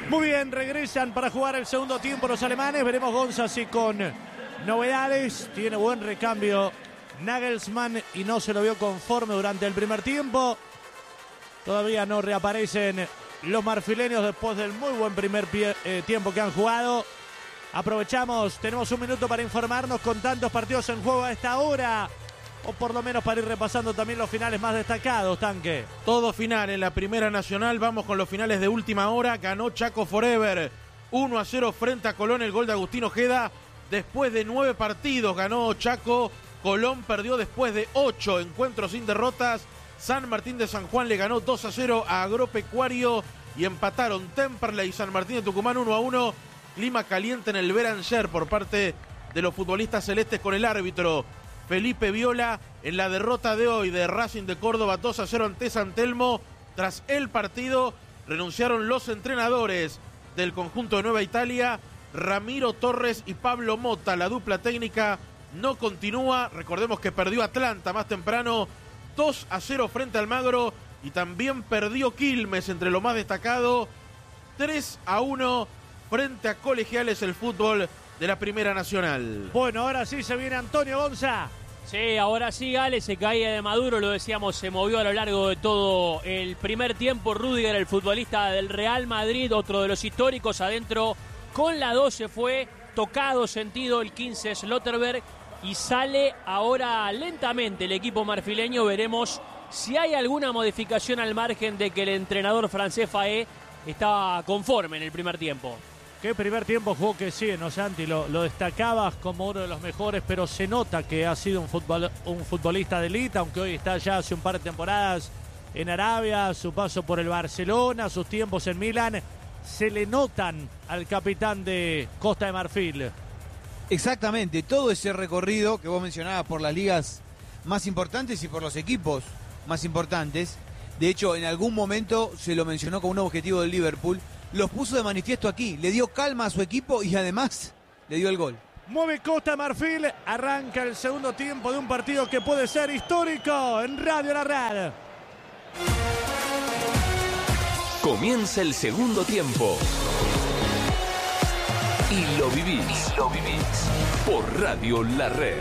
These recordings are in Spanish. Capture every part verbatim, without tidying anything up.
Muy bien, regresan para jugar el segundo tiempo los alemanes. Veremos Gonza si con novedades. Tiene buen recambio Nagelsmann y no se lo vio conforme durante el primer tiempo. Todavía no reaparecen los marfileños después del muy buen primer pie, eh, tiempo que han jugado. Aprovechamos, tenemos un minuto para informarnos con tantos partidos en juego a esta hora. O por lo menos para ir repasando también los finales más destacados, Tanque. Todo final en la Primera Nacional. Vamos con los finales de última hora. Ganó Chaco Forever uno a cero frente a Colón. El gol de Agustín Ojeda. Después de nueve partidos ganó Chaco. Colón perdió después de ocho encuentros sin derrotas. San Martín de San Juan le ganó dos a cero a Agropecuario. Y empataron Temperley y San Martín de Tucumán uno a uno. Clima caliente en el Beranger por parte de los futbolistas celestes con el árbitro Felipe Viola en la derrota de hoy de Racing de Córdoba dos a cero ante San Telmo. Tras el partido renunciaron los entrenadores del conjunto de Nueva Italia, Ramiro Torres y Pablo Mota. La dupla técnica no continúa. Recordemos que perdió Atlanta más temprano dos a cero frente al Almagro y también perdió Quilmes, entre lo más destacado, tres a uno frente a Colegiales, el fútbol de la Primera Nacional. Bueno, ahora sí se viene Antonio Gonza. Sí, ahora sí, Gale, se caía de Maduro, lo decíamos, se movió a lo largo de todo el primer tiempo. Rüdiger, el futbolista del Real Madrid, otro de los históricos, adentro con la doce fue tocado, sentido el quince Slotterberg, y sale ahora lentamente el equipo marfileño. Veremos si hay alguna modificación al margen de que el entrenador francés Faé estaba conforme en el primer tiempo. Qué primer tiempo jugó que sí, ¿no, Santi? Lo, lo destacabas como uno de los mejores, pero se nota que ha sido un, futbol, un futbolista de élite, aunque hoy está ya hace un par de temporadas en Arabia, su paso por el Barcelona, sus tiempos en Milán, se le notan al capitán de Costa de Marfil. Exactamente, todo ese recorrido que vos mencionabas por las ligas más importantes y por los equipos más importantes. De hecho, en algún momento se lo mencionó como un objetivo del Liverpool. Los puso de manifiesto aquí, le dio calma a su equipo y además le dio el gol. Mueve Costa de Marfil, arranca el segundo tiempo de un partido que puede ser histórico en Radio La Red. Comienza el segundo tiempo. Y lo vivís, y lo vivís por Radio La Red.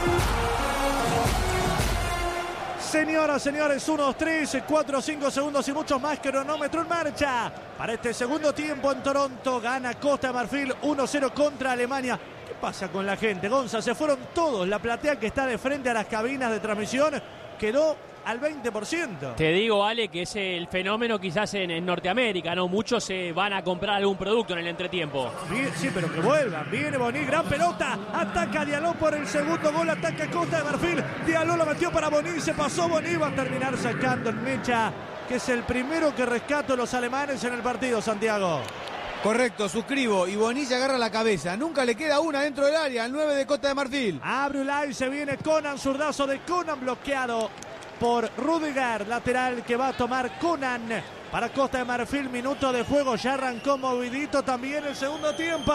Señoras, señores, uno, dos, tres, cuatro, cinco segundos y muchos más. Cronómetro en marcha para este segundo tiempo en Toronto. Gana Costa de Marfil uno cero contra Alemania. ¿Qué pasa con la gente, Gonza? Se fueron todos. La platea que está de frente a las cabinas de transmisión quedó al veinte por ciento. Te digo, Ale, que es el fenómeno quizás en, en Norteamérica, ¿no? Muchos se van a comprar algún producto en el entretiempo. Bien, sí, pero que vuelvan. Viene Boni, gran pelota. Ataca Diallo por el segundo gol. Ataca Costa de Marfil. Diallo lo metió para Boni. Se pasó Boni. Va a terminar sacando el Mecha, que es el primero que rescató los alemanes en el partido, Santiago. Correcto, suscribo. Y Bonilla agarra la cabeza. Nunca le queda una dentro del área. El nueve de Costa de Marfil. Abre Ulay. Se viene Conan. Zurdazo de Conan bloqueado por Rüdiger, lateral que va a tomar Conan para Costa de Marfil. Minuto de juego, ya arrancó movidito también el segundo tiempo.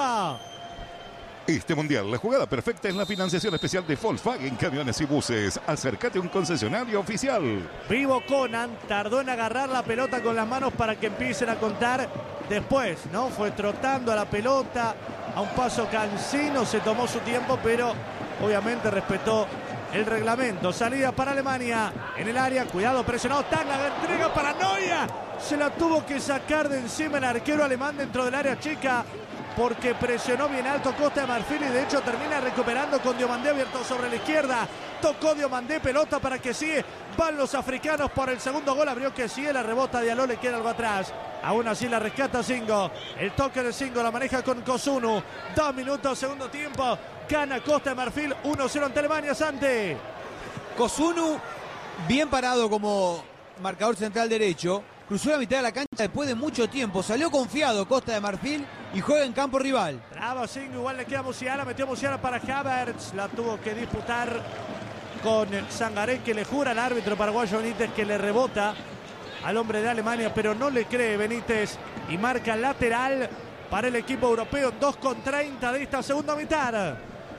Este mundial, la jugada perfecta es la financiación especial de Volkswagen Camiones y Buses. Acércate a un concesionario oficial. Vivo Conan, tardó en agarrar la pelota con las manos para que empiecen a contar después, ¿no? Fue trotando a la pelota, a un paso cansino, se tomó su tiempo, pero obviamente respetó el reglamento. Salida para Alemania en el área, cuidado, presionado Tanga, la entrega para Neuer, se la tuvo que sacar de encima el arquero alemán dentro del área chica porque presionó bien alto Costa de Marfil y de hecho termina recuperando con Diomandé abierto sobre la izquierda. Tocó Diomandé, pelota para que sigue, van los africanos por el segundo gol, abrió que sigue, la rebota Diallo, le queda algo atrás, aún así la rescata Singo, el toque de Singo, la maneja con Kosunu, dos minutos, segundo tiempo, gana Costa de Marfil uno cero ante Alemania. Sante Kosunu, bien parado como marcador central derecho, cruzó la mitad de la cancha después de mucho tiempo, salió confiado Costa de Marfil y juega en campo rival. Traba Singo, igual le queda Musiala, metió Musiala para Havertz, la tuvo que disputar con Sangaré, que le jura al árbitro paraguayo Benítez que le rebota al hombre de Alemania, pero no le cree Benítez y marca lateral para el equipo europeo. dos con treinta de esta segunda mitad.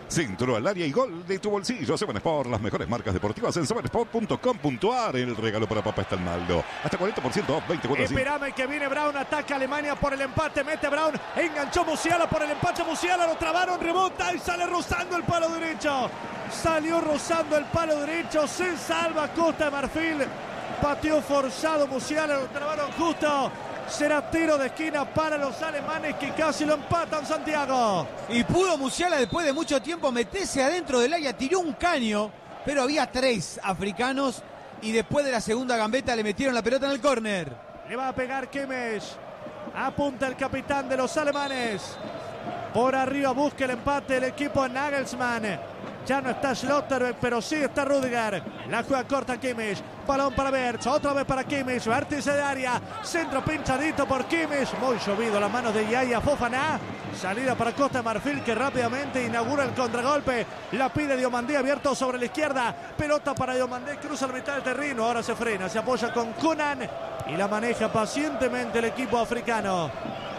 Centro al área y gol de tu bolsillo. Seven Sport, las mejores marcas deportivas en seven sport punto com punto a r. El regalo para papá está en Maldo. Hasta cuarenta por ciento off, veinticuatro. Esperame que viene Brown, ataca Alemania por el empate, mete Brown, enganchó Musiala por el empate, Musiala lo trabaron, rebota y sale rozando el palo derecho. Salió rozando el palo derecho, se salva Costa de Marfil. Pateó forzado Musiala, lo trabaron justo. Será tiro de esquina para los alemanes que casi lo empatan, Santiago. Y pudo Musiala después de mucho tiempo meterse adentro del área, tiró un caño, pero había tres africanos y después de la segunda gambeta le metieron la pelota en el córner. Le va a pegar Kimmich. Apunta el capitán de los alemanes. Por arriba busca el empate el equipo Nagelsmann. Ya no está Schlotterbeck, pero sí está Rudiger. La juega corta Kimmich. Balón para Wirtz. Otra vez para Kimmich. Vértice de área. Centro pinchadito por Kimmich. Muy llovido las manos de Yaya Fofana. Salida para Costa de Marfil que rápidamente inaugura el contragolpe. La pide Diomandé abierto sobre la izquierda. Pelota para Diomandé. Cruza la mitad del terreno. Ahora se frena. Se apoya con Kunan. Y la maneja pacientemente el equipo africano.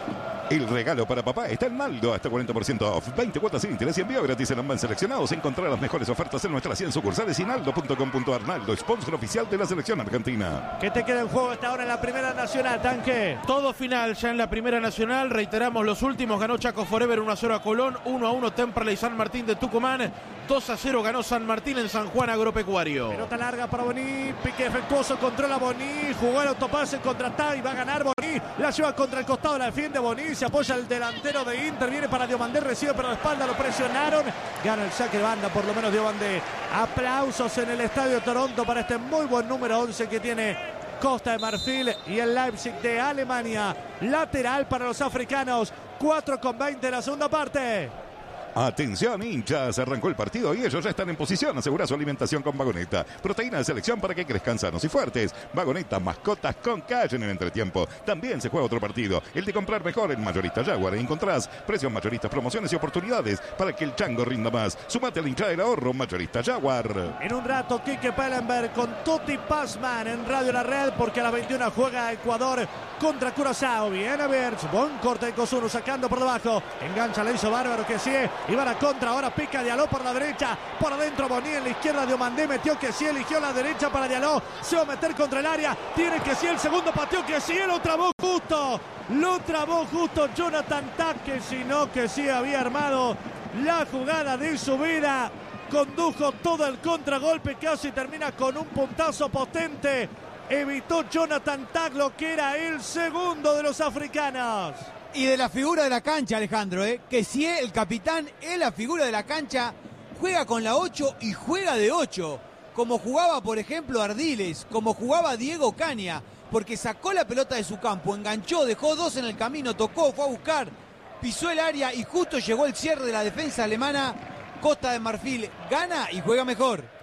El regalo para papá está en Maldo, hasta cuarenta por ciento off, veinte cuotas sin interés y envío gratis en Amban Seleccionados. Encontrar las mejores ofertas en nuestras cien sucursales y naldo punto com punto a r. Naldo, sponsor oficial de la selección argentina. ¿Qué te queda en juego hasta ahora en la Primera Nacional, Tanque? Todo final ya en la Primera Nacional. Reiteramos los últimos. Ganó Chaco Forever uno a cero a Colón, uno a uno Temperley San Martín de Tucumán, dos a cero ganó San Martín en San Juan Agropecuario. Pelota larga para Boní, pique efectuoso, controla Boní, jugó el autopase contra Tai, va a ganar Boní, la lleva contra el costado, la defiende Boní, se apoya el delantero de Inter, viene para Diomandé, recibe por la espalda, lo presionaron, gana el saque de banda, por lo menos Diomandé. Aplausos en el Estadio de Toronto para este muy buen número once que tiene Costa de Marfil y el Leipzig de Alemania. Lateral para los africanos, cuatro con veinte en la segunda parte. Atención hinchas, arrancó el partido y ellos ya están en posición. Asegura su alimentación con Vagoneta. Proteína de selección para que crezcan sanos y fuertes. Vagoneta, mascotas con calle en el entretiempo. También se juega otro partido, el de comprar mejor en Mayorista Jaguar. Encontrás precios mayoristas, promociones y oportunidades para que el chango rinda más. Sumate al hinchada del ahorro Mayorista Jaguar. En un rato Quique Pellenberg con Totti Passman en Radio La Red, porque a las veintiuna juega Ecuador contra Curazao. Viene Wirtz, buen corte de Cosuno sacando por debajo. Engancha, le hizo bárbaro que sí. Y va a contra, ahora pica Diallo por la derecha, por adentro Boní en la izquierda, Diomandé metió que sí, eligió la derecha para Diallo, se va a meter contra el área, tiene que sí, el segundo pateó que sí, lo trabó justo, lo trabó justo Jonathan Tah, que si no que sí había armado la jugada de su vida, condujo todo el contragolpe, casi termina con un puntazo potente, evitó Jonathan Tah lo que era el segundo de los africanos. Y de la figura de la cancha, Alejandro, ¿eh? que si es el capitán, es la figura de la cancha, juega con la ocho y juega de ocho, como jugaba, por ejemplo, Ardiles, como jugaba Diego Caña, porque sacó la pelota de su campo, enganchó, dejó dos en el camino, tocó, fue a buscar, pisó el área y justo llegó el cierre de la defensa alemana. Costa de Marfil gana y juega mejor.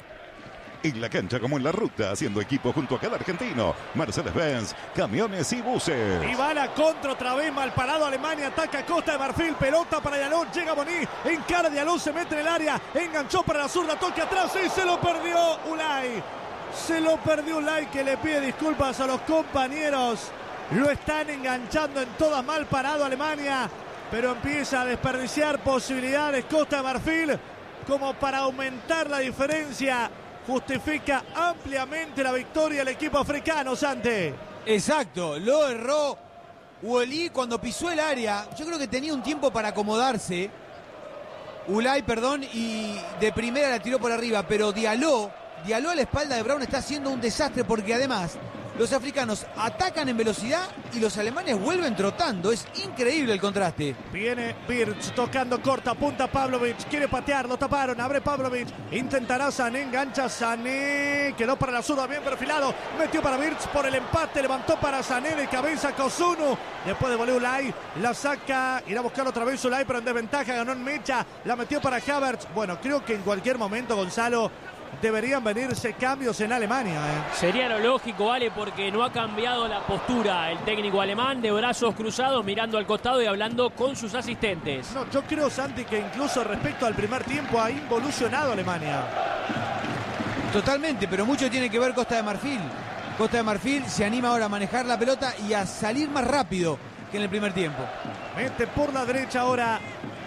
En la cancha como en la ruta, haciendo equipo junto a cada argentino. Mercedes-Benz, camiones y buses. Y va la contra otra vez, mal parado Alemania, ataca Costa de Marfil, pelota para Diallo, llega Boní, encara Diallo, se mete en el área, enganchó para la zurda, toque atrás y se lo perdió Ulay. Se lo perdió Ulay, que le pide disculpas a los compañeros. Lo están enganchando en todas, mal parado Alemania, pero empieza a desperdiciar posibilidades Costa de Marfil como para aumentar la diferencia. Justifica ampliamente la victoria del equipo africano, Sante. Exacto, lo erró Ulay cuando pisó el área. Yo creo que tenía un tiempo para acomodarse. Ulay, perdón, y de primera la tiró por arriba, pero Diallo, Diallo a la espalda de Brown está haciendo un desastre porque además los africanos atacan en velocidad y los alemanes vuelven trotando. Es increíble el contraste. Viene Wirtz tocando corta, punta Pavlovic, quiere patear, lo taparon, abre Pavlovic, intentará Sané, engancha Sané, quedó para la zurda bien perfilado, metió para Wirtz por el empate, levantó para Sané de cabeza Cosuno, después de volver Ulay, la saca, irá a buscar otra vez Ulay, pero en desventaja, ganó en mecha, la metió para Havertz. Bueno, creo que en cualquier momento, Gonzalo, deberían venirse cambios en Alemania. ¿eh? Sería lo lógico, vale, porque no ha cambiado la postura el técnico alemán, de brazos cruzados, mirando al costado y hablando con sus asistentes. No, yo creo, Santi, que incluso respecto al primer tiempo ha involucionado Alemania. Totalmente, pero mucho tiene que ver Costa de Marfil. Costa de Marfil se anima ahora a manejar la pelota y a salir más rápido que en el primer tiempo. Mete por la derecha ahora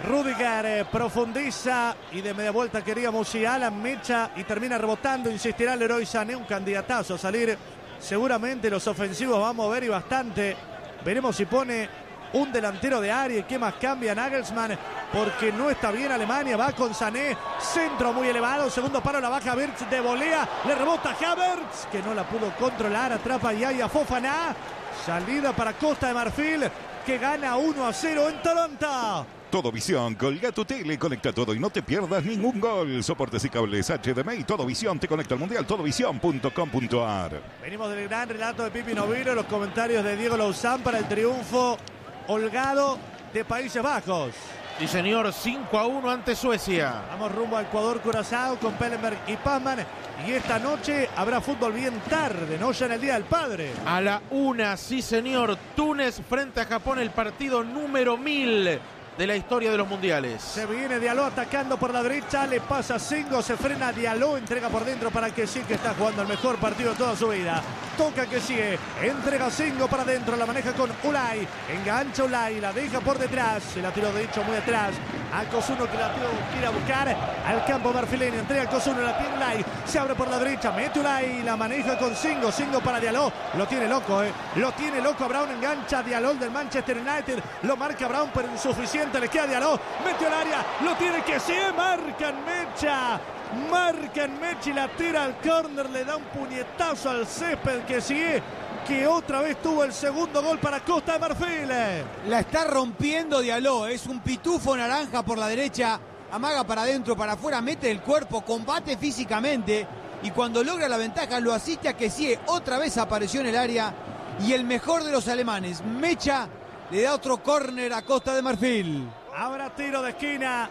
Rüdiger eh, profundiza y de media vuelta quería Musiala, mecha y termina rebotando. Insistirá Leroy Sané, un candidatazo a salir. Seguramente los ofensivos va a mover y bastante. Veremos si pone un delantero de área y qué más cambia Nagelsmann, porque no está bien Alemania. Va con Sané, centro muy elevado, segundo paro, la baja Wirtz de volea, le rebota Havertz, que no la pudo controlar, atrapa a Yaya Fofana. Salida para Costa de Marfil, que gana uno a cero en Toronto. Todo Visión, colga tu tele, conecta todo y no te pierdas ningún gol. Soportes y cables H D M I, Todo Visión te conecta al mundial, todovisión punto com punto a r. Venimos del gran relato de Pipi Novilo, los comentarios de Diego Lauzán para el triunfo holgado de Países Bajos. Sí, señor, cinco a uno ante Suecia. Vamos rumbo a Ecuador, Curazao con Pellenberg y Pazman. Y esta noche habrá fútbol bien tarde, no ya en el Día del Padre. A la una, sí, señor. Túnez frente a Japón, el partido número mil de la historia de los mundiales. Se viene Diallo atacando por la derecha, le pasa Singo, se frena Diallo, entrega por dentro para que sí, que está jugando el mejor partido de toda su vida. Toca que sigue, entrega Singo para adentro, la maneja con Ulay, engancha Ulay, la deja por detrás, se la tiró de hecho muy atrás. A Cosuno que la quiere buscar al campo marfileño, entrega a Cosuno, la tiene Ulay, se abre por la derecha, mete Ulay, la maneja con Singo, Singo para Diallo, lo tiene loco, eh, lo tiene loco, Brown engancha a Diallo del Manchester United, lo marca Brown pero insuficiente, le queda Diallo, mete al área, lo tiene que sí, marcan Mecha, marcan Mecha y la tira al córner, le da un puñetazo al césped que sigue, que otra vez tuvo el segundo gol para Costa de Marfil. La está rompiendo Diallo, es un pitufo naranja por la derecha, amaga para adentro, para afuera, mete el cuerpo, combate físicamente y cuando logra la ventaja lo asiste a Kessie, otra vez apareció en el área y el mejor de los alemanes, Mecha, le da otro córner a Costa de Marfil. Ahora tiro de esquina,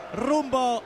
rumbo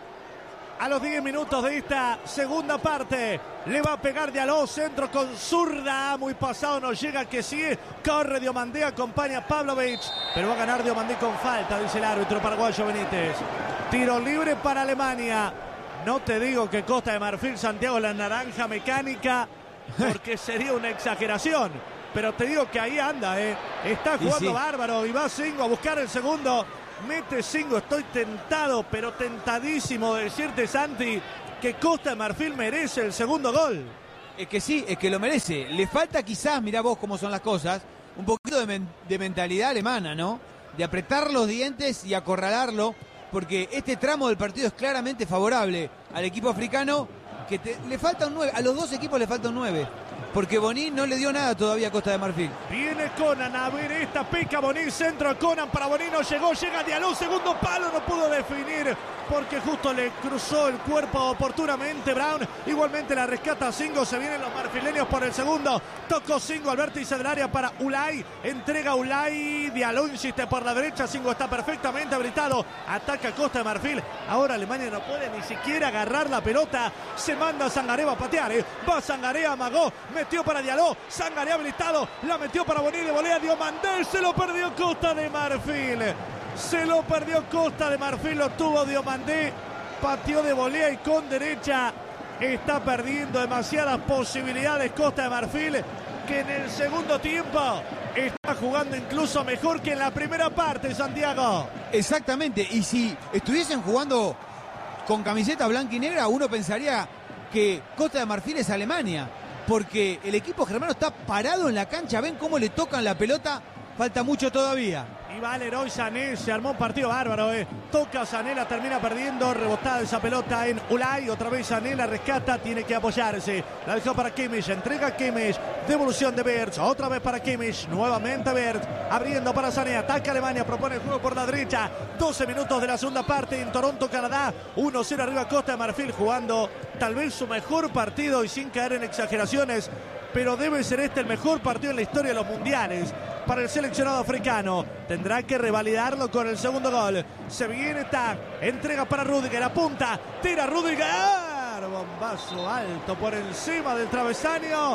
a los diez minutos de esta segunda parte. Le va a pegar Diallo, centro con zurda, muy pasado, no llega que sigue, corre Diomandé, acompaña a Pavlovic, pero va a ganar Diomandé con falta, dice el árbitro paraguayo Benítez. Tiro libre para Alemania. No te digo que Costa de Marfil, Santiago, la naranja mecánica, porque sería una exageración. Pero te digo que ahí anda, ¿eh? Está jugando sí. bárbaro y va Singo a buscar el segundo. Mete Singo, estoy tentado, pero tentadísimo de decirte, Santi, que Costa de Marfil merece el segundo gol. Es que sí, es que lo merece. Le falta quizás, mirá vos cómo son las cosas, un poquito de, men de mentalidad alemana, ¿no? De apretar los dientes y acorralarlo, porque este tramo del partido es claramente favorable al equipo africano, que te, le falta un nueve, a los dos equipos le falta un nueve. Porque Bonín no le dio nada todavía a Costa de Marfil. Viene Conan a ver esta pica Bonín, centro a Conan para Bonín, no llegó, llega Diallo, segundo palo, no pudo definir porque justo le cruzó el cuerpo oportunamente Brown. Igualmente la rescata Singo, se vienen los marfileños por el segundo. Tocó Singo al vértice del área para Ulay, entrega Ulay, Diallo insiste por la derecha, Singo está perfectamente habilitado, ataca Costa de Marfil. Ahora Alemania no puede ni siquiera agarrar la pelota, se manda a Sangaré, va a patear, ¿eh? va Sangaré, amagó, metió para Diallo, Sangaré habilitado, la metió para Bonín de volea, Diomandé, se lo perdió Costa de Marfil. Se lo perdió Costa de Marfil, lo tuvo Diomandé, pateó de volea y con derecha está perdiendo demasiadas posibilidades Costa de Marfil, que en el segundo tiempo está jugando incluso mejor que en la primera parte, Santiago. Exactamente, y si estuviesen jugando con camiseta blanca y negra, uno pensaría que Costa de Marfil es Alemania, porque el equipo germano está parado en la cancha, ven cómo le tocan la pelota, falta mucho todavía. Y va Leroy Sané, se armó un partido bárbaro, eh. Toca Sané, la termina perdiendo, rebotada esa pelota en Ulay, otra vez Sané la rescata, tiene que apoyarse, la dejó para Kimmich, entrega a Kimmich, devolución de Wirtz, otra vez para Kimmich, nuevamente Wirtz, abriendo para Sané, ataca Alemania, propone el juego por la derecha, doce minutos de la segunda parte en Toronto, Canadá, uno cero arriba Costa de Marfil, jugando tal vez su mejor partido y sin caer en exageraciones, pero debe ser este el mejor partido en la historia de los mundiales para el seleccionado africano. Tendrá que revalidarlo con el segundo gol. Se viene Tag, entrega para Rüdiger, apunta, tira Rüdiger, bombazo alto por encima del travesaño.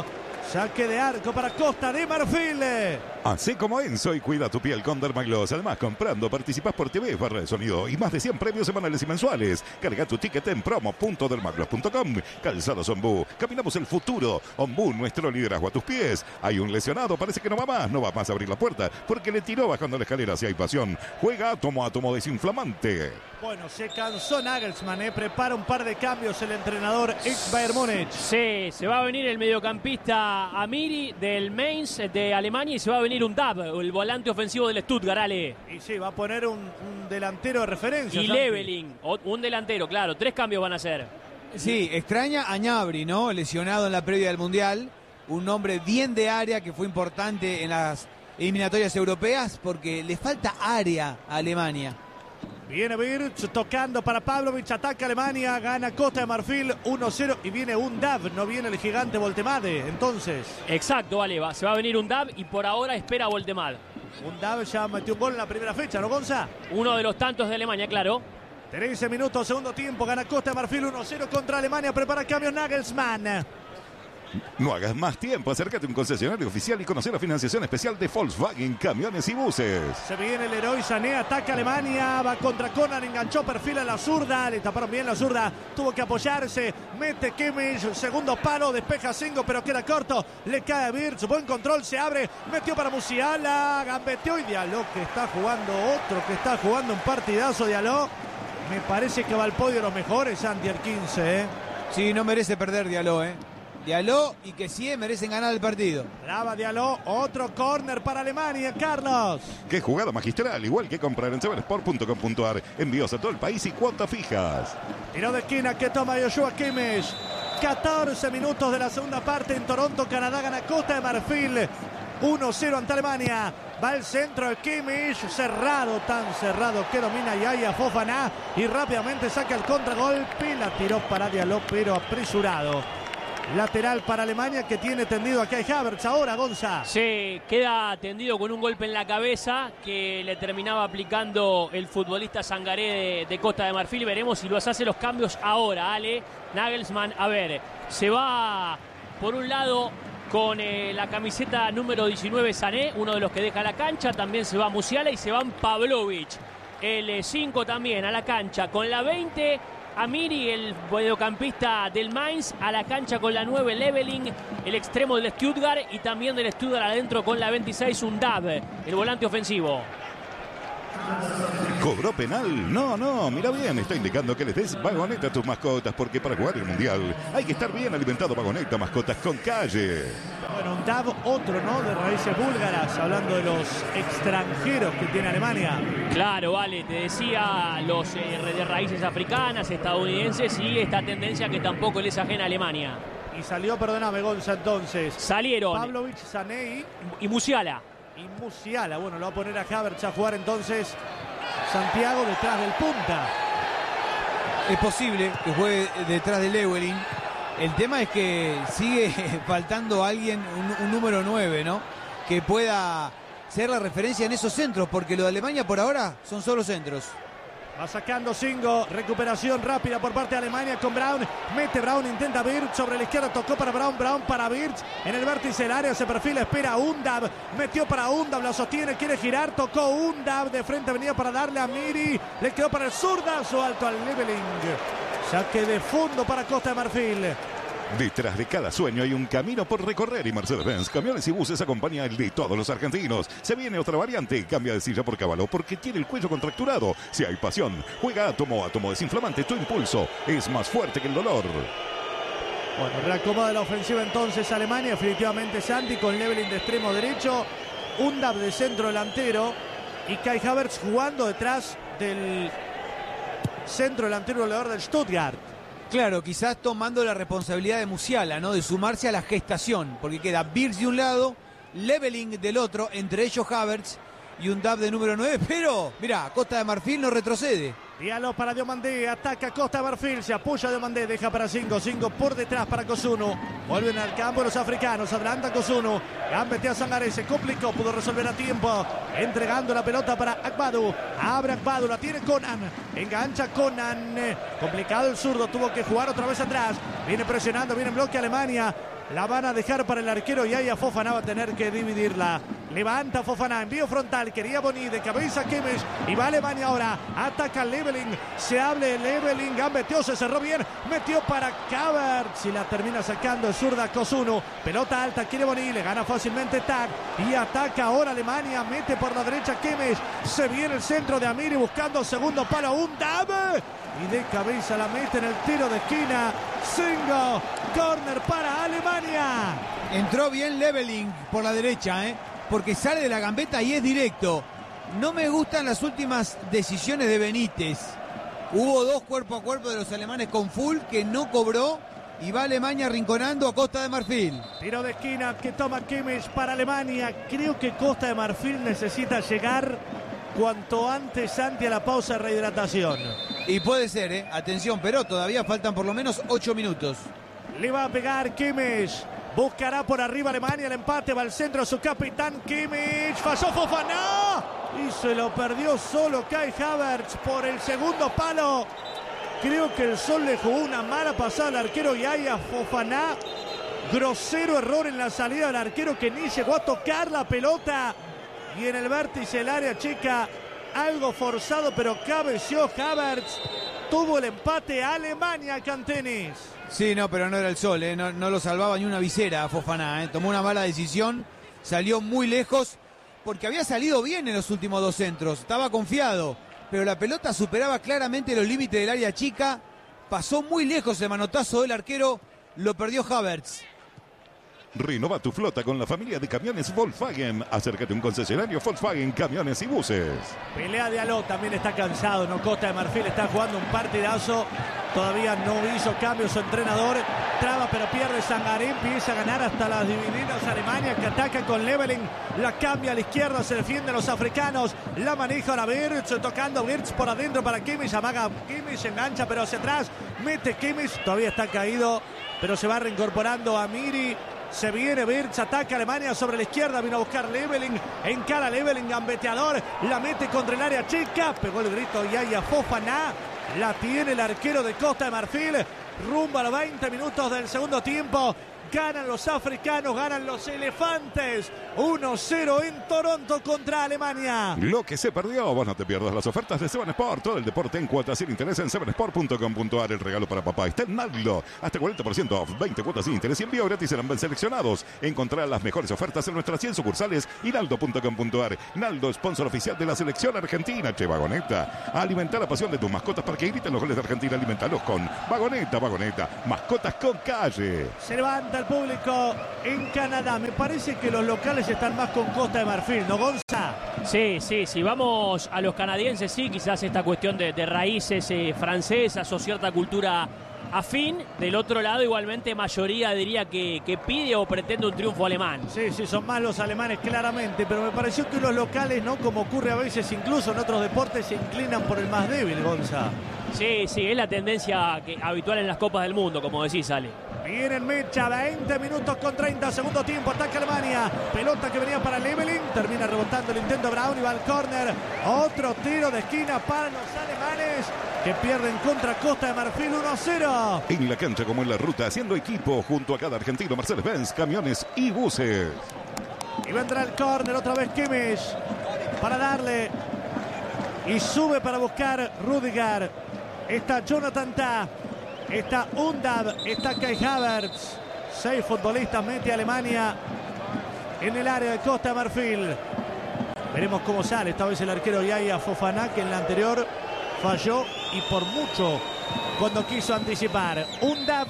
Saque de arco para Costa de Marfil. Así como Enzo y cuida tu piel con Dermagloss. Además, comprando participás por T V, barra de sonido y más de cien premios semanales y mensuales. Carga tu ticket en promo punto dermagloss punto com. Calzados Ombú. Caminamos el futuro. Ombú, nuestro liderazgo a tus pies. Hay un lesionado, parece que no va más. No va más a abrir la puerta porque le tiró bajando la escalera. Si hay pasión, juega átomo, átomo desinflamante. Bueno, se cansó Nagelsmann, ¿eh? Prepara un par de cambios el entrenador ex Bayern Múnich. Sí, se va a venir el mediocampista Amiri del Mainz de Alemania y se va a venir un Dab, el volante ofensivo del Stuttgart, Ale. Y sí, va a poner un, un delantero de referencia. Y Santi. Leveling, un delantero, claro, tres cambios van a hacer. Sí, extraña a Gnabry, ¿no? Lesionado en la previa del Mundial. Un hombre bien de área que fue importante en las eliminatorias europeas porque le falta área a Alemania. Viene Wirtz tocando para Pavlovic, ataca Alemania, gana Costa de Marfil uno cero y viene un Dab, no viene el gigante Voltemade, entonces. Exacto, Ale, va, se va a venir un Dab y por ahora espera Voltemade. Un Dab ya metió un gol en la primera fecha, ¿no, Gonza? Uno de los tantos de Alemania, claro. trece minutos, segundo tiempo, gana Costa de Marfil uno cero contra Alemania, prepara cambios Nagelsmann. No hagas más tiempo, acércate a un concesionario oficial y conocer la financiación especial de Volkswagen, camiones y buses. Se viene el héroe Sané, ataca Alemania, va contra Conan, enganchó, perfila la zurda, le taparon bien la zurda, tuvo que apoyarse, mete Kimmich, segundo palo, despeja cinco, pero queda corto, le cae a Wirtz, buen control, se abre, metió para Musiala, gambeteó y Diallo que está jugando, otro que está jugando un partidazo, Diallo. Me parece que va al podio de los mejores, Santi, el quince, ¿eh? Sí, no merece perder Diallo, ¿eh? Diallo y que sí merecen ganar el partido. Brava Diallo, otro córner para Alemania, Carlos. Qué jugada magistral, igual que comprar en seven sport punto com punto a r. Envíos a todo el país y cuotas fijas. Tiro de esquina que toma Joshua Kimmich. catorce minutos de la segunda parte en Toronto, Canadá gana Costa de Marfil uno cero ante Alemania. Va al centro de Kimmich, cerrado, tan cerrado que domina Yaya Fofana y rápidamente saca el contragolpe. La tiró para Diallo, pero apresurado. Lateral para Alemania que tiene tendido a Kai Havertz ahora, Gonza. Sí, queda tendido con un golpe en la cabeza que le terminaba aplicando el futbolista Sangaré de, de Costa de Marfil. Veremos si los hace los cambios ahora, Ale. Nagelsmann, a ver, se va por un lado con eh, la camiseta número diecinueve Sané, uno de los que deja la cancha. También se va Musiala y se van Pavlovic. El cinco también a la cancha con la veinte. Amiri, el mediocampista del Mainz, a la cancha con la nueve Leveling, el extremo del Stuttgart y también del Stuttgart adentro con la veintiséis un Dab, el volante ofensivo. ¿Cobró penal? No, no, mira bien, está indicando que les des vagoneta a tus mascotas porque para jugar el Mundial hay que estar bien alimentado. Vagoneta, mascotas con calle. Bueno, un Dab, otro, ¿no? De raíces búlgaras, hablando de los extranjeros que tiene Alemania. Claro, vale, te decía los eh, de raíces africanas, estadounidenses y esta tendencia que tampoco les ajena a Alemania. Y salió, perdóname, Gonza, entonces. Salieron. Pavlovic, Sané y... y Musiala. Y Musiala, bueno, lo va a poner a Havertz a jugar entonces Santiago detrás del punta. Es posible que juegue detrás de Leveling. El tema es que sigue faltando alguien, un, un número nueve, ¿no? Que pueda ser la referencia en esos centros, porque lo de Alemania por ahora son solo centros. Va sacando Singo, recuperación rápida por parte de Alemania con Braun. Mete Braun, intenta Wirtz, sobre la izquierda tocó para Braun, Braun para Wirtz. En el vértice del área se perfila, espera Undab. Metió para Undab, la sostiene, quiere girar, tocó Undab. De frente venía para darle a Miri. Le quedó para el zurdazo alto al Leveling. Saque de fondo para Costa de Marfil. Detrás de cada sueño hay un camino por recorrer y Mercedes-Benz Camiones y Buses acompaña el de todos los argentinos. Se viene otra variante, cambia de silla por Caballo porque tiene el cuello contracturado. Si hay pasión, juega Átomo, Átomo desinflamante, tu impulso es más fuerte que el dolor. Bueno, reacomoda la ofensiva entonces Alemania, definitivamente Santi con Leveling de extremo derecho, Undab de centro delantero y Kai Havertz jugando detrás del centro delantero goleador del Stuttgart. Claro, quizás tomando la responsabilidad de Musiala, ¿no? De sumarse a la gestación, porque queda Wirtz de un lado, Leveling del otro, entre ellos Havertz y un Dab de número nueve, pero, mira, Costa de Marfil no retrocede. Diallo para Diomandé, ataca Costa de Marfil, se apoya Diomandé, deja para cinco, cinco por detrás para Kosuno. Vuelven al campo los africanos, adelanta Kosuno, gambetea Sangaré, se complicó, pudo resolver a tiempo, entregando la pelota para Akbadu, abre Akbadu, la tiene Conan, engancha Conan, complicado el zurdo, tuvo que jugar otra vez atrás, viene presionando, viene en bloque Alemania, La van a dejar para el arquero y ahí a Fofana va a tener que dividirla. Levanta Fofana, envío frontal, quería Boni, de cabeza Kimmich y va Alemania ahora. Ataca Leveling, se abre Leveling, metió, se cerró bien, metió para Havertz y la termina sacando el zurda Kosuno. Pelota alta, quiere Boni, le gana fácilmente Tag y ataca ahora Alemania, mete por la derecha Kimmich, se viene el centro de Amiri buscando segundo palo, un dame y de cabeza la mete en el tiro de esquina. Singo, corner para Alemania. Entró bien Leveling por la derecha, ¿eh? porque sale de la gambeta y es directo. No me gustan las últimas decisiones de Benítez. Hubo dos cuerpo a cuerpo de los alemanes con Full que no cobró y va Alemania arrinconando a Costa de Marfil. Tiro de esquina que toma Kimmich para Alemania. Creo que Costa de Marfil necesita llegar cuanto antes ante a la pausa de rehidratación. Y puede ser, ¿eh? Atención, pero todavía faltan por lo menos ocho minutos. Le va a pegar Kimmich. Buscará por arriba Alemania el empate. Va al centro su capitán Kimmich. Falló Fofana. Y se lo perdió solo Kai Havertz por el segundo palo. Creo que el Sol le jugó una mala pasada al arquero Yaya Fofana. Grosero error en la salida del arquero que ni llegó a tocar la pelota. Y en el vértice del área chica, algo forzado, pero cabeció Havertz. Tuvo el empate Alemania, Cantenis. Sí, no, pero no era el Sol, ¿eh? no, no lo salvaba ni una visera a Fofana. ¿eh? Tomó una mala decisión, salió muy lejos, porque había salido bien en los últimos dos centros. Estaba confiado, pero la pelota superaba claramente los límites del área chica. Pasó muy lejos el manotazo del arquero, lo perdió Havertz. Renova tu flota con la familia de camiones Volkswagen. Acércate a un concesionario Volkswagen Camiones y Buses. Pelea de Aló, también está cansado, ¿no? Costa de Marfil está jugando un partidazo. Todavía no hizo cambios su entrenador. Traba pero pierde Sangaré. Empieza a ganar hasta las divididas Alemania, que ataca con Leveling. La cambia a la izquierda, se defienden los africanos. La maneja ahora Wirtz, tocando Wirtz por adentro para Kimmich. Amaga Kimmich, engancha pero hacia atrás. Mete Kimmich, todavía está caído, pero se va reincorporando a Amiri. Se viene Wirtz, ataca Alemania sobre la izquierda, vino a buscar Leveling, encara Leveling, gambeteador, la mete contra el área chica, pegó el grito Yaya Fofana, la tiene el arquero de Costa de Marfil, rumbo a los veinte minutos del segundo tiempo. Ganan los africanos, ganan los elefantes. uno cero en Toronto contra Alemania. Lo que se perdió, vos no te pierdas las ofertas de Seven Sport. Todo el deporte en cuotas sin interés en seven sport punto com punto a r. El regalo para papá está en Naldo. Hasta cuarenta por ciento off, veinte cuotas sin interés y envío gratis en ambos seleccionados. Encontrá las mejores ofertas en nuestras cien sucursales y naldo punto com punto a r. Naldo, sponsor oficial de la selección argentina. Che, Vagoneta. Alimenta la pasión de tus mascotas para que griten los goles de Argentina. Alimentalos con Vagoneta, Vagoneta. Mascotas con calle. Se levanta el público en Canadá. Me parece que los locales están más con Costa de Marfil, ¿no, Gonza? Sí, sí, si vamos a los canadienses, sí, quizás esta cuestión de, de raíces eh, francesas o cierta cultura afín. Del otro lado, igualmente, mayoría diría que, que pide o pretende un triunfo alemán. Sí, sí, son más los alemanes, claramente, pero me pareció que los locales, ¿no? Como ocurre a veces, incluso en otros deportes, se inclinan por el más débil, Gonza. Sí, sí, es la tendencia que, habitual en las Copas del Mundo, como decís, Ale. Viene en mecha, veinte minutos con treinta, segundo tiempo, ataca Alemania. Pelota que venía para Leveling, termina rebotando el intento Brown y va al córner. Otro tiro de esquina para los alemanes, que pierden contra Costa de Marfil uno cero. En la cancha como en la ruta, haciendo equipo junto a cada argentino, Mercedes-Benz, Camiones y Buses. Y vendrá el córner otra vez Kimmich para darle. Y sube para buscar Rudiger. Está Jonathan Tah. Está Undav, está Kai Havertz. Seis futbolistas mete a Alemania en el área de Costa de Marfil. Veremos cómo sale esta vez el arquero Yaya Fofana, que en la anterior falló y por mucho cuando quiso anticipar. Undav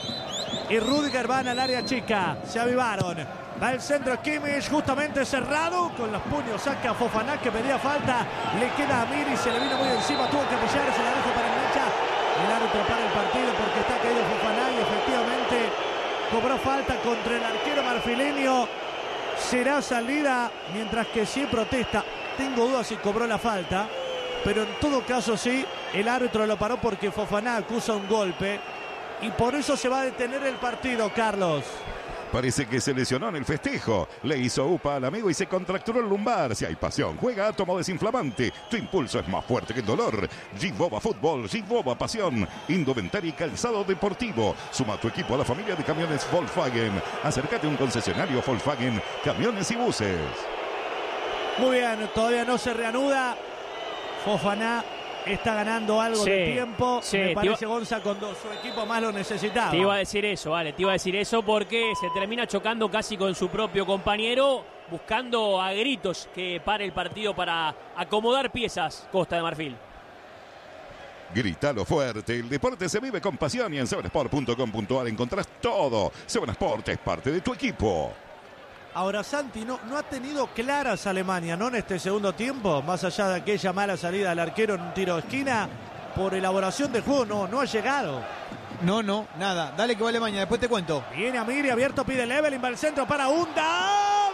y Rudiger van al área chica. Se avivaron. Va el centro Kimmich, justamente cerrado. Con los puños saca Fofana, que pedía falta. Le queda a Amiri, se le vino muy encima. Tuvo que pillar, se la dejó para el derecha. El árbitro para el partido porque está caído Fofana y efectivamente cobró falta contra el arquero marfileño. Será salida, mientras que sí protesta. Tengo dudas si cobró la falta, pero en todo caso sí, el árbitro lo paró porque Fofana acusa un golpe y por eso se va a detener el partido, Carlos. Parece que se lesionó en el festejo. Le hizo upa al amigo y se contracturó el lumbar. Si hay pasión, juega Átomo Desinflamante. Tu impulso es más fuerte que el dolor. Giboba Fútbol, Giboba Pasión. Indumentaria y calzado deportivo. Suma a tu equipo a la familia de camiones Volkswagen. Acércate a un concesionario Volkswagen, camiones y buses. Muy bien, todavía no se reanuda. Fofana está ganando algo Sí, de tiempo. sí, Me te parece iba- Gonza cuando su equipo más lo necesitaba. Te iba a decir eso, vale, te iba a decir eso porque se termina chocando casi con su propio compañero, buscando a gritos que pare el partido para acomodar piezas Costa de Marfil. Grítalo fuerte, el deporte se vive con pasión y en seven sport punto com punto a r encontrás todo. seven Sport es parte de tu equipo. Ahora Santi no, no ha tenido claras Alemania, ¿no? En este segundo tiempo, más allá de aquella mala salida del arquero en un tiro de esquina, por elaboración de juego no, no ha llegado. No, no, nada. Dale que va Alemania, después te cuento. Viene Amiri, abierto, pide Levelin, va al centro para Unda.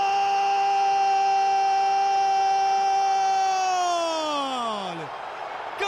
¡Gol!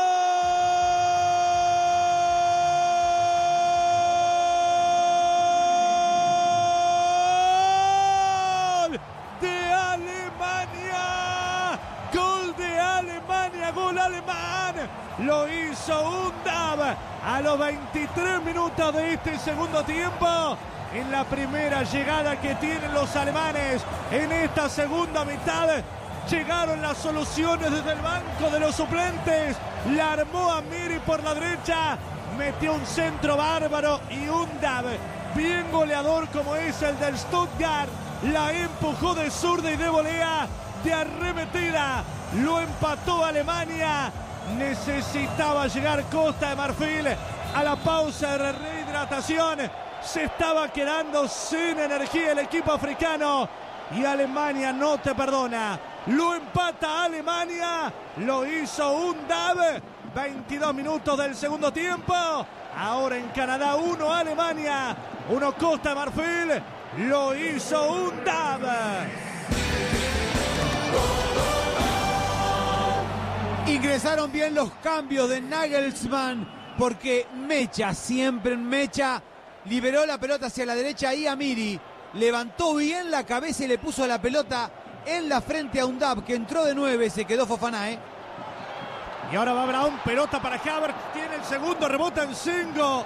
¡Gol! ¡De Alemania! ¡Gol de Alemania! ¡Gol alemán! Lo hizo Undab a los veintitrés minutos de este segundo tiempo. En la primera llegada que tienen los alemanes en esta segunda mitad, llegaron las soluciones desde el banco de los suplentes. La armó Amiri por la derecha, metió un centro bárbaro y Undab, bien goleador como es el del Stuttgart, la empujó de zurda y de volea, de arremetida. Lo empató Alemania. Necesitaba llegar Costa de Marfil a la pausa de rehidratación. Se estaba quedando sin energía el equipo africano y Alemania no te perdona. Lo empata Alemania, lo hizo Undab. veintidós minutos del segundo tiempo. Ahora en Canadá, uno Alemania, uno Costa de Marfil. Lo hizo Undab. Ingresaron bien los cambios de Nagelsmann porque Mecha, siempre en Mecha, liberó la pelota hacia la derecha y Amiri levantó bien la cabeza y le puso la pelota en la frente a Undab, que entró de nueve, se quedó Fofana, ¿eh? Y ahora va Brown, pelota para Havertz, tiene el segundo, rebota en Singo.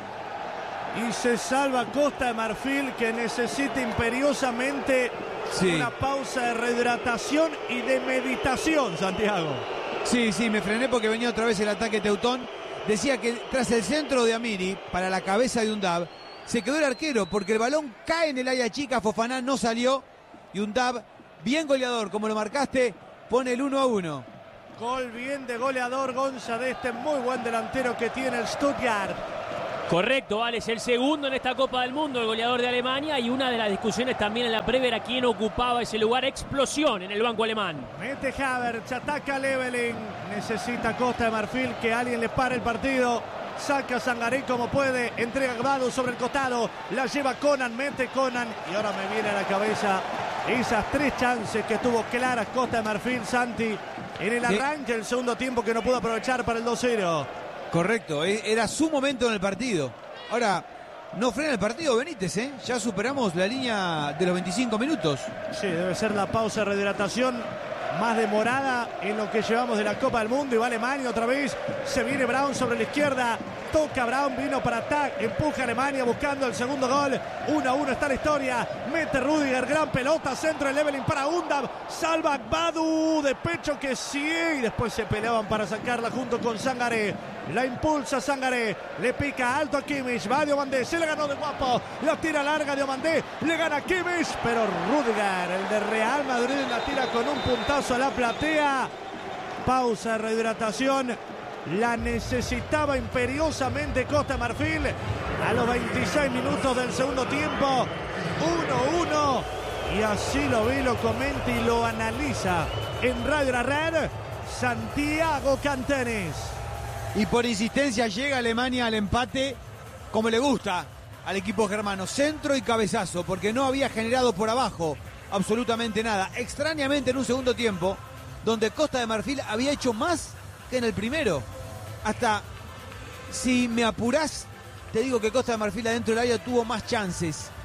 Y se salva Costa de Marfil, que necesita imperiosamente Sí. una pausa de rehidratación y de meditación, Santiago. Sí, sí, me frené porque venía otra vez el ataque teutón. Decía que tras el centro de Amiri, para la cabeza de Undab, se quedó el arquero porque el balón cae en el área chica, Fofana no salió y Undab, bien goleador, como lo marcaste, pone el uno a uno. Gol bien de goleador Gonza de este muy buen delantero que tiene el Stuttgart. Correcto, vale, es el segundo en esta Copa del Mundo, el goleador de Alemania, y una de las discusiones también en la previa era quién ocupaba ese lugar. Explosión en el banco alemán. Mete Havertz, ataca Levelin. Necesita Costa de Marfil que alguien le pare el partido. Saca a Sangaré como puede. Entrega Gbadu sobre el costado. La lleva Conan, mete Conan. Y ahora me viene a la cabeza esas tres chances que tuvo claras Costa de Marfil, Santi, en el Sí. arranque del segundo tiempo que no pudo aprovechar para el dos cero. Correcto, era su momento en el partido. Ahora, no frena el partido Benítez, ¿eh? Ya superamos la línea de los veinticinco minutos. Sí, debe ser la pausa de rehidratación más demorada en lo que llevamos de la Copa del Mundo. Y va Alemania otra vez. Se viene Brown sobre la izquierda. Toca Brown, vino para ataque. Empuja Alemania buscando el segundo gol. uno a uno está la historia. Mete Rudiger, gran pelota. Centro de Levelin para Undab. Salva Gbadu de pecho que sigue. Y después se peleaban para sacarla junto con Sangaré. La impulsa Sangaré. Le pica alto a Kimmich. Va Diomandé. Se le ganó de guapo. La tira larga Diomandé. Le gana Kimmich. Pero Rudiger, el de Real Madrid, la tira con un puntazo a la platea. Pausa de rehidratación. La necesitaba imperiosamente Costa de Marfil. A los veintiséis minutos del segundo tiempo. uno uno. Y así lo ve, lo comenta y lo analiza en Radio La Red Santiago Cantenes. Y por insistencia llega Alemania al empate como le gusta al equipo germano. Centro y cabezazo, porque no había generado por abajo absolutamente nada. Extrañamente en un segundo tiempo, donde Costa de Marfil había hecho más que en el primero. Hasta, si me apurás, te digo que Costa de Marfil adentro del área tuvo más chances.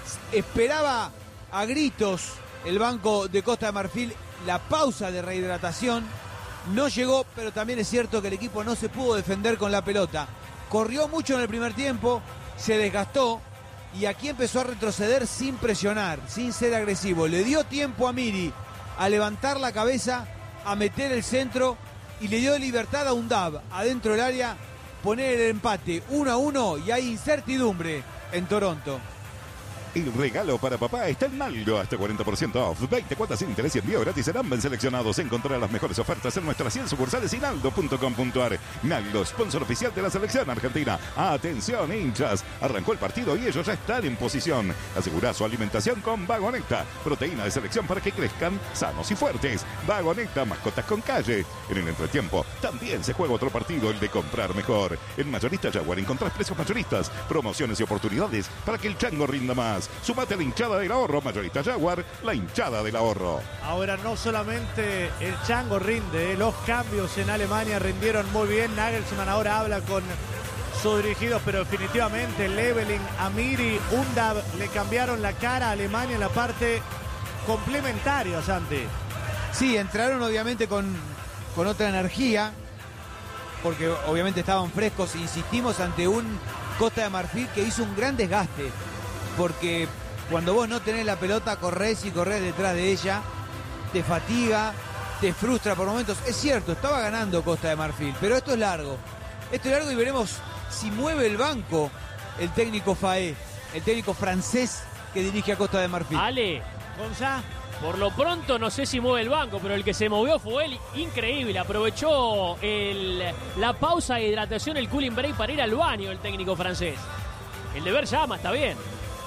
Esperaba a gritos el banco de Costa de Marfil la pausa de rehidratación. No llegó, pero también es cierto que el equipo no se pudo defender con la pelota. Corrió mucho en el primer tiempo, se desgastó y aquí empezó a retroceder sin presionar, sin ser agresivo. Le dio tiempo a Miri a levantar la cabeza, a meter el centro y le dio libertad a Undab adentro del área, poner el empate uno a uno y hay incertidumbre en Toronto. El regalo para papá está en Naldo, hasta cuarenta por ciento off, veinte cuotas sin interés y envío gratis en ambos seleccionados. Encontrará las mejores ofertas en nuestras cien sucursales y naldo punto com punto a r. Naldo, sponsor oficial de la selección argentina. Atención, hinchas, arrancó el partido y ellos ya están en posición. Asegura su alimentación con Vagoneta, proteína de selección para que crezcan sanos y fuertes. Vagoneta, mascotas con calle. En el entretiempo también se juega otro partido, el de comprar mejor. En Mayorista Jaguar encontrás precios mayoristas, promociones y oportunidades para que el chango rinda más. Sumate a la hinchada del ahorro, Mayorista Jaguar, la hinchada del ahorro. Ahora no solamente el chango rinde, eh, los cambios en Alemania rindieron muy bien. Nagelsmann ahora habla con sus dirigidos, pero definitivamente Leveling, Amiri, Undab le cambiaron la cara a Alemania en la parte complementaria, Santi. Sí, entraron obviamente con, con otra energía, porque obviamente estaban frescos. Insistimos ante un Costa de Marfil que hizo un gran desgaste, porque cuando vos no tenés la pelota, corres y corres detrás de ella, te fatiga, te frustra por momentos. Es cierto, estaba ganando Costa de Marfil, pero esto es largo. Esto es largo y veremos si mueve el banco el técnico Faé, el técnico francés que dirige a Costa de Marfil. Ale, Gonzá. Por lo pronto no sé si mueve el banco, pero el que se movió fue él. Increíble, aprovechó el, la pausa de hidratación, el cooling break para ir al baño el técnico francés. El deber llama, está bien.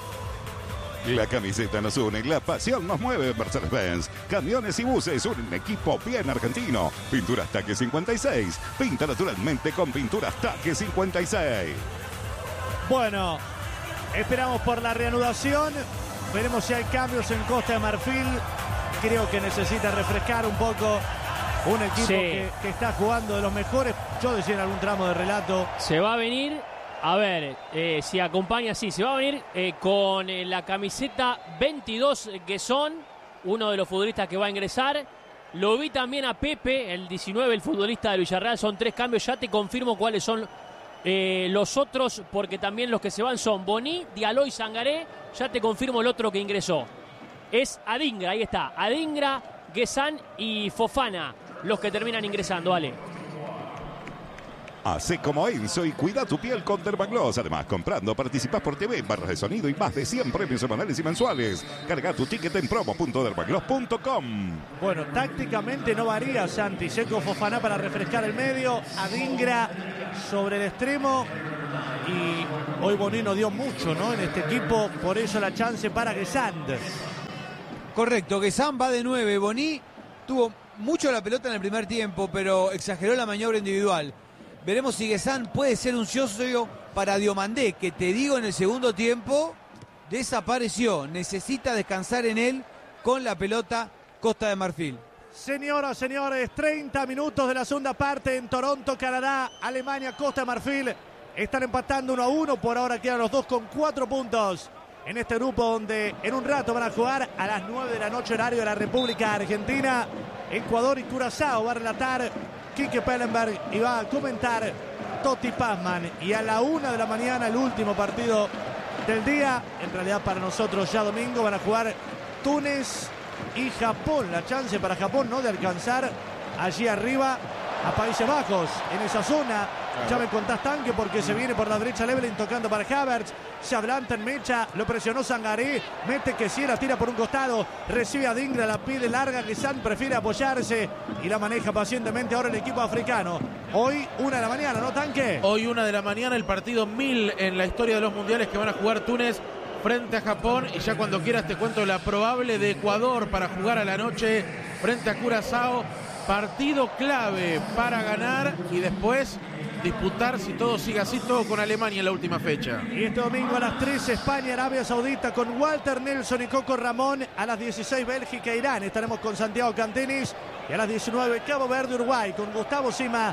La camiseta nos une, la pasión nos mueve. Mercedes-Benz, camiones y buses, un equipo bien argentino. Pinturas Taque cincuenta y seis, pinta naturalmente con Pinturas Taque cincuenta y seis. Bueno, esperamos por la reanudación. Veremos si hay cambios en Costa de Marfil. Creo que necesita refrescar un poco un equipo sí. que, que está jugando de los mejores. Yo decía en algún tramo de relato. Se va a venir, a ver, eh, si acompaña, sí, se va a venir eh, con eh, la camiseta veintidós, que son uno de los futbolistas que va a ingresar. Lo vi también a Pepe, el diecinueve, el futbolista del Villarreal. Son tres cambios, ya te confirmo cuáles son eh, los otros, porque también los que se van son Boni, Diallo y Sangaré. Ya te confirmo el otro que ingresó. Es Adingra, ahí está. Adingra, Guesán y Fofana, los que terminan ingresando, Ale. Hacé como Enzo y cuida tu piel con Dermagloss. Además, comprando participás por T V, barras de sonido y más de cien premios semanales y mensuales. Carga tu ticket en promo punto dermagloss punto com. Bueno, tácticamente no varía, Santi. Seco Fofana para refrescar el medio. Adingra sobre el extremo. Y hoy Bonino dio mucho, ¿no? En este equipo, por eso la chance para Guesán. Correcto, Guesán va de nueve. Boni tuvo mucho la pelota en el primer tiempo, pero exageró la maniobra individual. Veremos si Guesán puede ser un socio para Diomandé, que te digo en el segundo tiempo desapareció. Necesita descansar en él con la pelota Costa de Marfil. Señoras, señores, treinta minutos de la segunda parte en Toronto, Canadá, Alemania, Costa de Marfil. Están empatando uno a uno. Por ahora quedan los dos con cuatro puntos en este grupo, donde en un rato van a jugar a las nueve de la noche horario de la República Argentina. Ecuador y Curazao va a relatar Quique Pellenberg y va a comentar Totti Pazman. Y a la una de la mañana el último partido del día. En realidad para nosotros ya domingo van a jugar Túnez y Japón. La chance para Japón, ¿no?, de alcanzar allí arriba a Países Bajos en esa zona. Ya me contás, Tanque, porque se viene por la derecha Leveling tocando para Havertz. Se adelanta en mecha, lo presionó Sangaré. Mete que si la tira por un costado. Recibe a Dingra, la pide larga. Guesán prefiere apoyarse y la maneja pacientemente ahora el equipo africano. Hoy, una de la mañana, ¿no, Tanque? Hoy, una de la mañana, el partido mil en la historia de los mundiales que van a jugar Túnez frente a Japón. Y ya cuando quieras te cuento la probable de Ecuador para jugar a la noche frente a Curazao. Partido clave para ganar y después disputar, si todo sigue así, todo con Alemania en la última fecha. Y este domingo a las tres, España, Arabia Saudita con Walter Nelson y Coco Ramón. A las dieciséis, Bélgica, Irán. Estaremos con Santiago Cantenis. Y a las diecinueve, Cabo Verde, Uruguay, con Gustavo Sima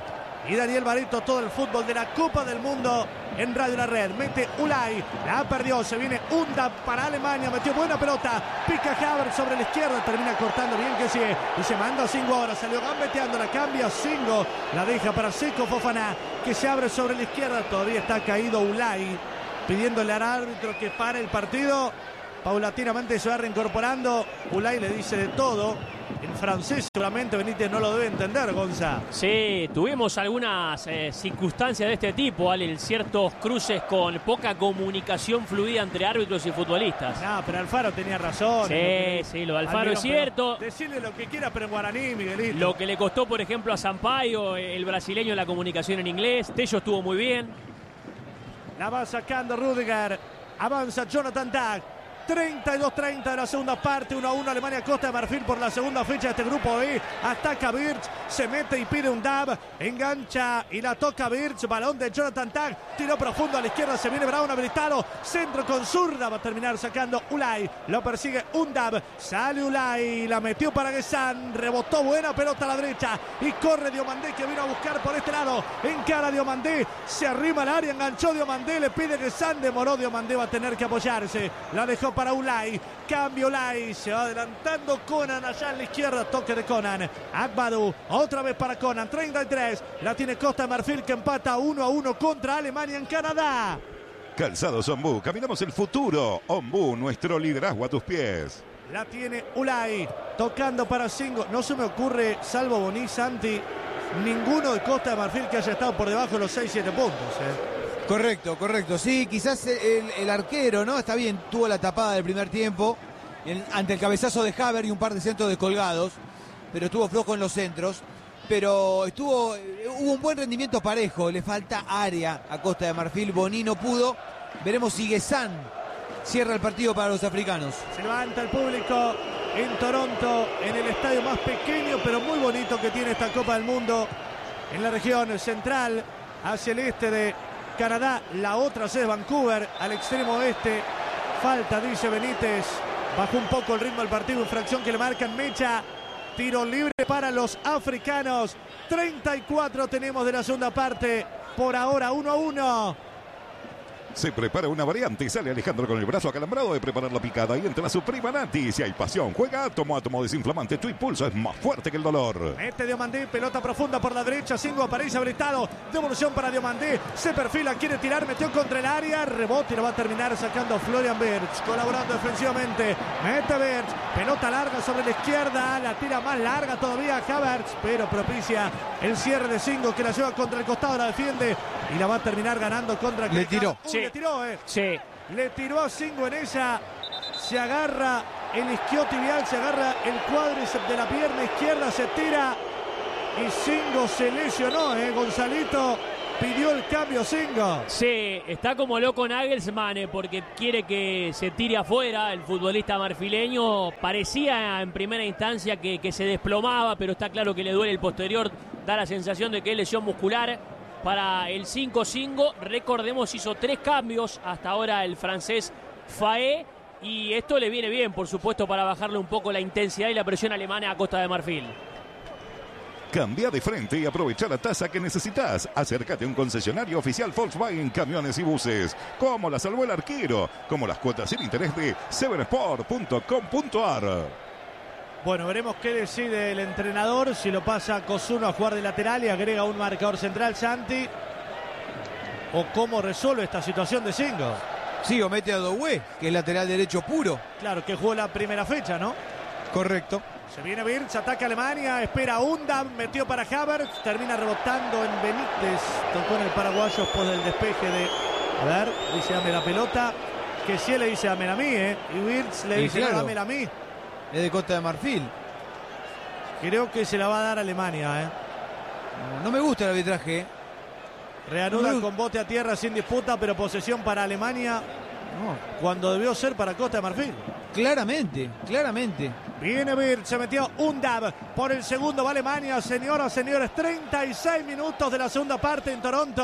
y Daniel Barreto, todo el fútbol de la Copa del Mundo en Radio La Red. Mete Ulay, la perdió, se viene Unda para Alemania, metió buena pelota, pica Havertz sobre la izquierda, termina cortando bien que sigue y se manda a Singo ahora, salió gambeteando, la cambia Singo, la deja para Seko Fofana, que se abre sobre la izquierda, todavía está caído Ulay, pidiéndole al árbitro que pare el partido. Paulatinamente se va reincorporando. Ulay le dice de todo. En francés seguramente Benítez no lo debe entender, Gonza. Sí, tuvimos algunas eh, circunstancias de este tipo, Ale, ciertos cruces con poca comunicación fluida entre árbitros y futbolistas. No, pero Alfaro tenía razón. Sí, lo sí, lo de Alfaro es cierto. Decirle lo que quiera, pero en guaraní, Miguelito. Lo que le costó, por ejemplo, a Sampaio, el brasileño, la comunicación en inglés. Tello estuvo muy bien. La va sacando Rudiger. Avanza Jonathan Tah. treinta y dos treinta de la segunda parte, uno a uno Alemania Costa de Marfil por la segunda fecha de este grupo E. Ataca Birch, se mete y pide un dab, engancha y la toca Birch, balón de Jonathan Tah, tiró profundo a la izquierda, se viene Brown habilitado, centro con zurda, va a terminar sacando Ulay, lo persigue un dab, sale Ulay, la metió para Guesan, rebotó buena pelota a la derecha y corre Diomandé que vino a buscar por este lado, encara Diomandé, se arrima al área, enganchó Diomandé, le pide Guesan, demoró Diomandé, va a tener que apoyarse, la dejó para Ulay, cambio Ulay, se va adelantando Conan allá en la izquierda, toque de Conan, Agbadou, otra vez para Conan, treinta y tres, la tiene Costa de Marfil que empata uno a uno contra Alemania en Canadá. Calzados Ombú, caminamos el futuro. Ombú, nuestro liderazgo a tus pies. La tiene Ulay, tocando para Singo, no se me ocurre, salvo Boní, Santi, ninguno de Costa de Marfil que haya estado por debajo de los seis siete puntos, eh. Correcto, correcto. Sí, quizás el, el arquero, ¿no? Está bien, tuvo la tapada del primer tiempo el, ante el cabezazo de Havertz y un par de centros descolgados, pero estuvo flojo en los centros. Pero estuvo, hubo un buen rendimiento parejo, le falta área a Costa de Marfil. Boní no pudo. Veremos si Guesan cierra el partido para los africanos. Se levanta el público en Toronto, en el estadio más pequeño pero muy bonito que tiene esta Copa del Mundo, en la región central, hacia el este de Canadá. La otra es Vancouver, al extremo oeste. Falta, dice Benítez. Bajó un poco el ritmo del partido. Infracción que le marcan Mecha. Tiro libre para los africanos. treinta y cuatro tenemos de la segunda parte. Por ahora uno a uno. Se prepara una variante y sale Alejandro con el brazo acalambrado de preparar la picada y entra su prima Nati. Si hay pasión, juega Átomo, Átomo desinflamante. Tu impulso es más fuerte que el dolor. Mete Diomandé, pelota profunda por la derecha. Singo aparece habilitado. Devolución para Diomandé. Se perfila, quiere tirar, metió contra el área. Rebote y lo va a terminar sacando Florian Wirtz. Colaborando defensivamente. Mete Wirtz. Pelota larga sobre la izquierda. La tira más larga todavía Havertz. Pero propicia el cierre de Singo que la lleva contra el costado. La defiende y la va a terminar ganando contra. Le tiró. Uy, sí. Le tiró, eh. Sí. Le tiró a Singo en ella. Se agarra el isquiotibial, se agarra el cuádriceps de la pierna izquierda, se tira y Singo se lesionó, eh. Gonzalito pidió el cambio Singo. Sí, está como loco Nagelsmann eh, porque quiere que se tire afuera el futbolista marfileño. Parecía en primera instancia que, que se desplomaba, pero está claro que le duele el posterior. Da la sensación de que es lesión muscular. Para el cinco cinco, recordemos, hizo tres cambios hasta ahora el francés Faé, y esto le viene bien, por supuesto, para bajarle un poco la intensidad y la presión alemana a Costa de Marfil. Cambia de frente y aprovecha la tasa que necesitas. Acércate a un concesionario oficial Volkswagen Camiones y Buses. Como la salvó el arquero, como las cuotas sin interés de seven sport punto com punto a r. Bueno, veremos qué decide el entrenador, si lo pasa a Cosuno a jugar de lateral y agrega un marcador central, Santi, o cómo resuelve esta situación de Singo. Sí, o mete a Doué, que es lateral derecho puro. Claro, que jugó la primera fecha, ¿no? Correcto. Se viene Wirtz, ataca Alemania, espera Unda, metió para Havertz, termina rebotando en Benítez, tocó en el paraguayo después del despeje de... A ver, dice dame la pelota, que sí le dice dame a mí, ¿eh? Y Wirtz le y dice claro. no, dame a mí. Es de Costa de Marfil. Creo que se la va a dar a Alemania, ¿eh? No, no me gusta el arbitraje. ¿eh? Reanuda No. con bote a tierra sin disputa, pero posesión para Alemania No, cuando debió ser para Costa de Marfil. claramente, claramente. Viene Wirtz, se metió un dab por el segundo, va Alemania, señoras, señores, treinta y seis minutos de la segunda parte en Toronto.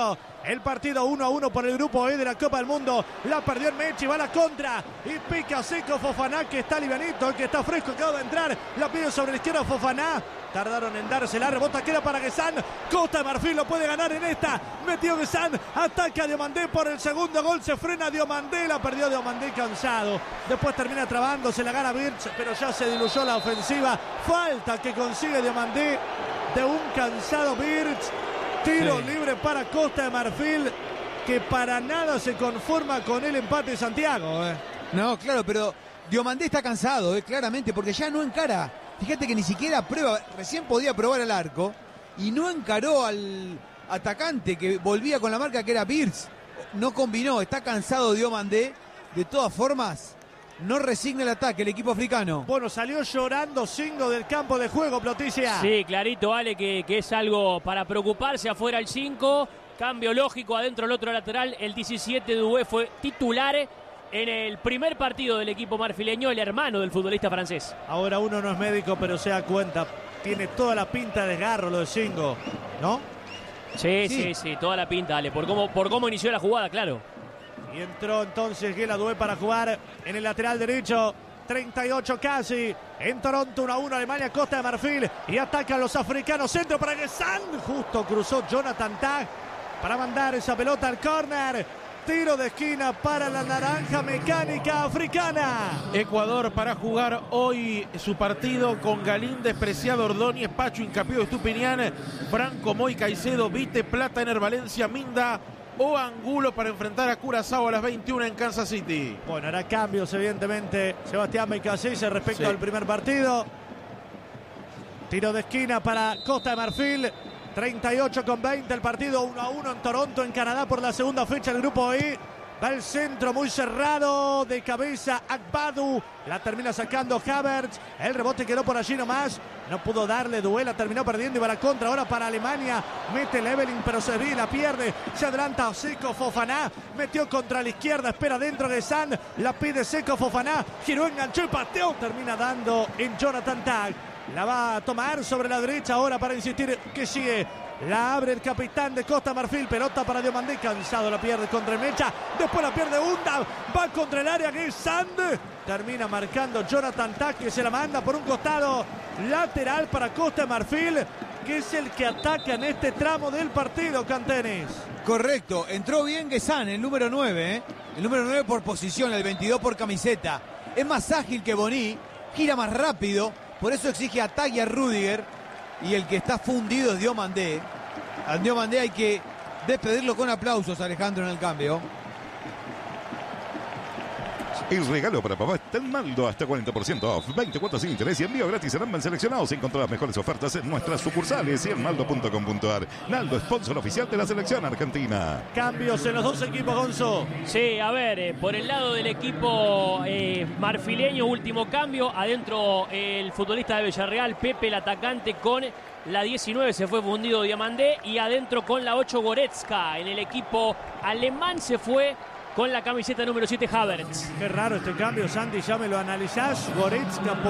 el partido uno a uno por el grupo E de la Copa del Mundo. La perdió el Mechi, va a la contra y pica seco Fofana, que está livianito, que está fresco, acaba de entrar. La pide sobre la izquierda Fofana. Tardaron en dársela, rebota, queda para Guessán. Costa de Marfil lo puede ganar en esta. Metió Guessán, ataca a Diomandé por el segundo gol. Se frena Diomandé, la perdió Diomandé cansado. Después termina trabando, se la gana Birch, pero ya se diluyó la ofensiva. Falta que consigue Diomandé de un cansado Birch. Tiro sí. libre para Costa de Marfil, que para nada se conforma con el empate de Santiago. Eh. No, claro, pero Diomandé está cansado, eh, claramente, porque ya no encara. Fíjate que ni siquiera prueba, recién podía probar el arco y no encaró al atacante que volvía con la marca que era Birch. No combinó, está cansado Diomandé. De todas formas, no resigna el ataque el equipo africano. Bueno, salió llorando Singo del campo de juego, Ploticia. Sí, clarito, Ale, que, que es algo para preocuparse. Afuera el cinco, cambio lógico, adentro el otro lateral. El diecisiete de Doué fue titular en el primer partido del equipo marfileño, el hermano del futbolista francés. Ahora uno no es médico, pero se da cuenta. Tiene toda la pinta de desgarro lo de Singo, ¿no? Sí, sí, sí, sí, toda la pinta, Ale, por cómo, por cómo inició la jugada, claro. Y entró entonces Guela Doué para jugar en el lateral derecho. treinta y ocho casi. En Toronto, uno a uno, Alemania, Costa de Marfil. Y atacan los africanos. Centro para Guessán. Justo cruzó Jonathan Tah para mandar esa pelota al córner. Tiro de esquina para la naranja mecánica africana. Ecuador para jugar hoy su partido con Galíndez, Preciado, Ordóñez, Pacho, Incapié, Estupiñán, Franco, Moy, Caicedo, Vite, Plata, Ener, Valencia, Minda o Angulo para enfrentar a Curazao a las veintiuna en Kansas City. Bueno, hará cambios evidentemente Sebastián Becasese respecto sí. al primer partido. Tiro de esquina para Costa de Marfil. treinta y ocho con veinte el partido, uno a uno en Toronto, en Canadá, por la segunda fecha del grupo I. Va el centro muy cerrado, de cabeza Akbadu, la termina sacando Havertz, el rebote quedó por allí nomás, no pudo darle, Duela terminó perdiendo y va a la contra ahora para Alemania, mete Leveling pero se ve, la pierde, se adelanta Seco Fofana, metió contra la izquierda, espera dentro de San, la pide Seco Fofana, giró, enganchó y pateó, termina dando en Jonathan Tah. La va a tomar sobre la derecha ahora para insistir que sigue. La abre el capitán de Costa Marfil. Pelota para Diomandé. Cansado, la pierde contra el Mecha. Después la pierde Unda. Va contra el área que es Sand. Termina marcando Jonathan Tah, que se la manda por un costado. Lateral para Costa Marfil, que es el que ataca en este tramo del partido, Cantenis. Correcto. Entró bien Guessán, el número nueve. ¿eh? El número nueve por posición, el veintidós por camiseta. Es más ágil que Boni. Gira más rápido. Por eso exige a Tah y a Rüdiger. Y el que está fundido es Diomandé. A Diomandé hay que despedirlo con aplausos, Alejandro, en el cambio. El regalo para papá está en Naldo, hasta cuarenta por ciento off, veinte cuotas sin interés y envío gratis en ambas seleccionados. Encontrá las mejores ofertas en nuestras sucursales y en naldo punto com punto a r. Naldo, sponsor oficial de la selección argentina. Cambios en los dos equipos, Gonzo. Sí, a ver, eh, por el lado del equipo eh, marfileño, último cambio. Adentro eh, el futbolista de Villarreal, Pepe, el atacante, con la diecinueve se fue fundido Diomandé. Y adentro con la ocho Goretzka. En el equipo alemán se fue con la camiseta número siete Havertz. Qué raro este cambio, Sandy, ya me lo analizás. Goretzka por